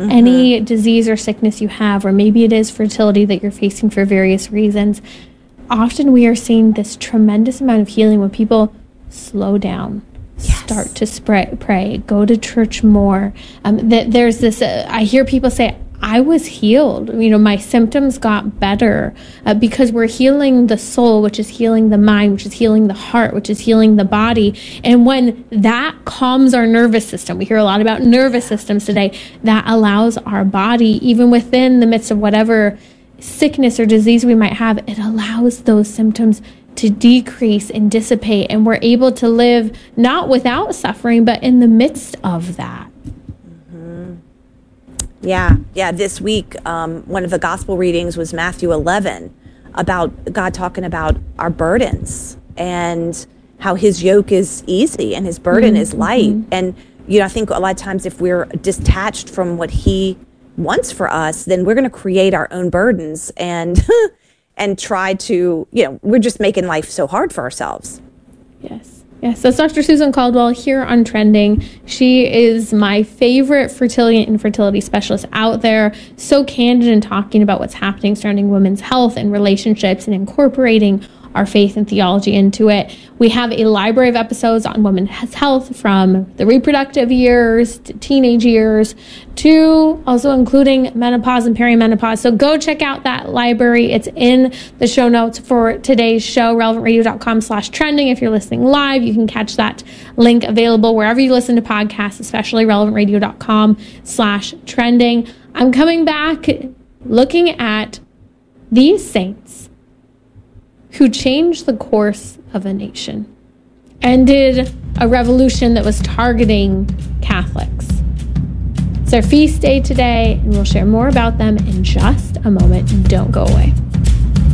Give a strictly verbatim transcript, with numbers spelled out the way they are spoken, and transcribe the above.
Mm-hmm. Any disease or sickness you have, or maybe it is fertility that you're facing for various reasons, often we are seeing this tremendous amount of healing when people slow down, yes. start to spray, pray, go to church more. Um, that there's this, uh, I hear people say, I was healed. You know, my symptoms got better uh, because we're healing the soul, which is healing the mind, which is healing the heart, which is healing the body. And when that calms our nervous system, we hear a lot about nervous systems today, that allows our body, even within the midst of whatever sickness or disease we might have, it allows those symptoms to decrease and dissipate. And we're able to live not without suffering, but in the midst of that. Yeah, yeah. This week, um, one of the gospel readings was Matthew eleven, about God talking about our burdens and how his yoke is easy and his burden mm-hmm. is light. And, you know, I think a lot of times if we're detached from what he wants for us, then we're going to create our own burdens and and try to, you know, we're just making life so hard for ourselves. Yes. Yes, that's Doctor Susan Caldwell here on Trending. She is my favorite fertility and infertility specialist out there. So candid in talking about what's happening surrounding women's health and relationships and incorporating our faith and theology into it. We have a library of episodes on women's health from the reproductive years to teenage years to also including menopause and perimenopause. So go check out that library. It's in the show notes for today's show, relevantradio.com slash trending. If you're listening live, you can catch that link available wherever you listen to podcasts, especially relevantradio.com slash trending. I'm coming back looking at these saints who changed the course of a nation, ended a revolution that was targeting Catholics. It's their feast day today, and we'll share more about them in just a moment. Don't go away.